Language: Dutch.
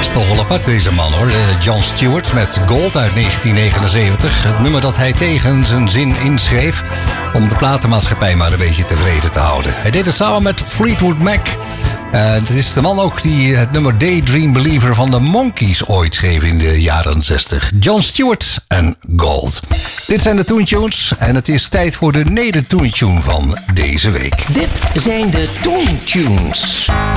is toch wel apart, deze man, hoor. Jon Stewart met Gold uit 1979. Het nummer dat hij tegen zijn zin inschreef om de platenmaatschappij maar een beetje tevreden te houden. Hij deed het samen met Fleetwood Mac. Het is de man ook die het nummer Daydream Believer van de Monkees ooit schreef in de jaren 60. Jon Stewart en Gold. Dit zijn de Toon Tunes en het is tijd voor de Neder Toon Tune van deze week. Dit zijn de Toon Tunes.